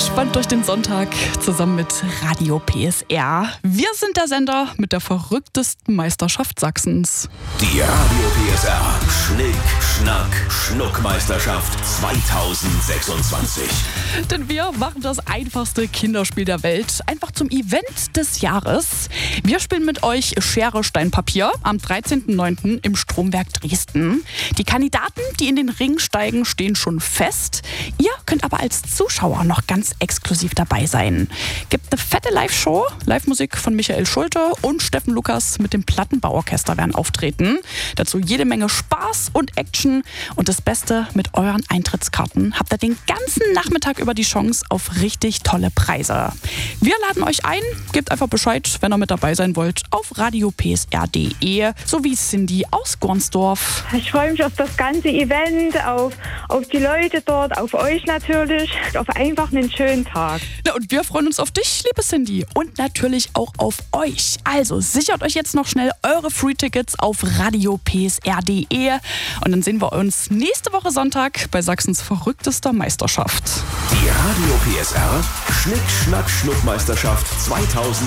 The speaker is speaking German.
Entspannt durch den Sonntag zusammen mit Radio PSR. Wir sind der Sender mit der verrücktesten Meisterschaft Sachsens. Die Radio PSR Schnick, Schnack, Schnuckmeisterschaft 2026. Denn wir machen das einfachste Kinderspiel der Welt einfach zum Event des Jahres. Wir spielen mit euch Schere, Stein, Papier am 13.09. im Stromwerk Dresden. Die Kandidaten, die in den Ring steigen, stehen schon fest. Ihr könnt aber als Zuschauer noch ganz exklusiv dabei sein. Gibt eine fette Live-Show, Live-Musik von Michael Schulte und Steffen Lukas mit dem Plattenbauorchester werden auftreten. Dazu jede Menge Spaß und Action. Und das Beste, mit euren Eintrittskarten habt ihr den ganzen Nachmittag über die Chance auf richtig tolle Preise. Wir laden euch ein, gebt einfach Bescheid, wenn ihr mit dabei sein wollt, auf radiopsr.de, sowie Cindy aus Gornsdorf. Ich freue mich auf das ganze Event, auf die Leute dort, auf euch natürlich, auf einfach einen schönen Tag. Na, und wir freuen uns auf dich, liebe Cindy, und natürlich auch auf euch. Also sichert euch jetzt noch schnell eure Free-Tickets auf radiopsr.de und dann sehen wir uns nächste Woche Sonntag bei Sachsens verrücktester Meisterschaft. Die Radio PSR Schnick, Schnack, Schnuckmeisterschaft 2026.